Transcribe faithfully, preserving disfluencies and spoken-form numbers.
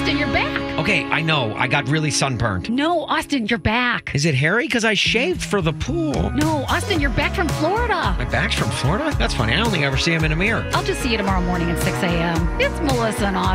Austin, you're back. Okay, I know. I got really sunburned. No, Austin, you're back. Is it hairy? Because I shaved for the pool. No, Austin, you're back from Florida. My back's from Florida? That's funny. I don't think I ever see him in a mirror. I'll just see you tomorrow morning at six a.m. It's Melissa and Austin.